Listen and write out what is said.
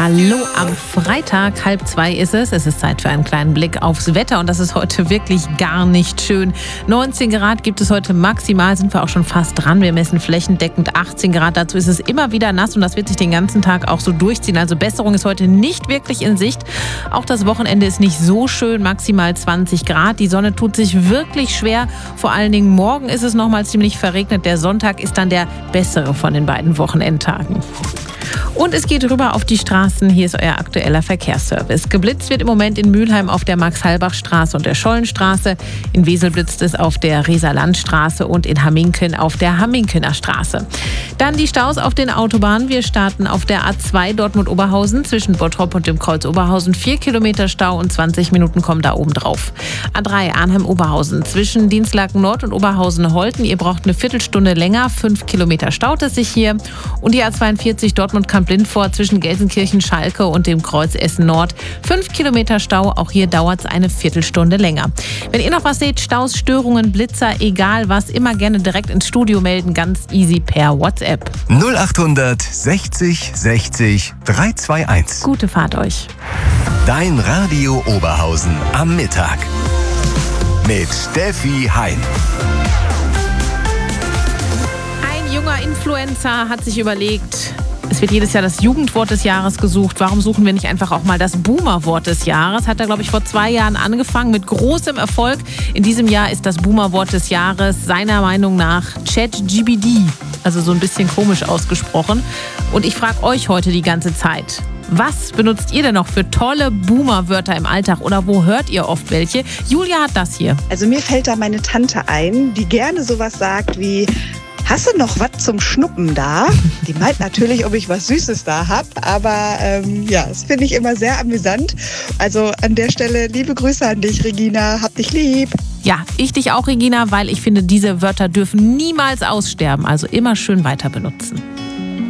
Hallo am Freitag, 1:30 ist es. Es ist Zeit für einen kleinen Blick aufs Wetter und das ist heute wirklich gar nicht schön. 19 Grad gibt es heute maximal, sind wir auch schon fast dran. Wir messen flächendeckend 18 Grad. Dazu ist es immer wieder nass und das wird sich den ganzen Tag auch so durchziehen. Also Besserung ist heute nicht wirklich in Sicht. Auch das Wochenende ist nicht so schön, maximal 20 Grad. Die Sonne tut sich wirklich schwer. Vor allen Dingen morgen ist es nochmal ziemlich verregnet. Der Sonntag ist dann der bessere von den beiden Wochenendtagen. Und es geht rüber auf die Straßen. Hier ist euer aktueller Verkehrsservice. Geblitzt wird im Moment in Mülheim auf der Max-Halbach-Straße und der Schollenstraße. In Wesel blitzt es auf der Reser-Land-Straße und in Hamminken auf der Hamminkener Straße. Dann die Staus auf den Autobahnen. Wir starten auf der A2 Dortmund-Oberhausen zwischen Bottrop und dem Kreuz Oberhausen. 4 Kilometer Stau und 20 Minuten kommen da oben drauf. A3 Arnhem-Oberhausen zwischen Dinslaken Nord und Oberhausen-Holten. Ihr braucht eine Viertelstunde länger. 5 Kilometer staut es sich hier. Und die A42 Dortmund-Kamp-Lindfort zwischen Gelsenkirchen-Schalke und dem Kreuz Essen Nord. 5 Kilometer Stau, auch hier dauert es eine Viertelstunde länger. Wenn ihr noch was seht, Staus, Störungen, Blitzer, egal was, immer gerne direkt ins Studio melden, ganz easy per WhatsApp. 0800 60 60 321. Gute Fahrt euch. Dein Radio Oberhausen am Mittag. Mit Steffi Hein. Ein junger Influencer hat sich überlegt, es wird jedes Jahr das Jugendwort des Jahres gesucht. Warum suchen wir nicht einfach auch mal das Boomerwort des Jahres? Hat er, glaube ich, vor 2 Jahren angefangen mit großem Erfolg. In diesem Jahr ist das Boomerwort des Jahres seiner Meinung nach ChatGPT. Also so ein bisschen komisch ausgesprochen. Und ich frage euch heute die ganze Zeit, was benutzt ihr denn noch für tolle Boomer-Wörter im Alltag oder wo hört ihr oft welche? Julia hat das hier. Also mir fällt da meine Tante ein, die gerne sowas sagt wie: Hast du noch was zum Schnuppen da? Die meint natürlich, ob ich was Süßes da habe, aber das finde ich immer sehr amüsant. Also an der Stelle liebe Grüße an dich, Regina. Hab dich lieb. Ja, ich dich auch, Regina, weil ich finde, diese Wörter dürfen niemals aussterben. Also immer schön weiter benutzen.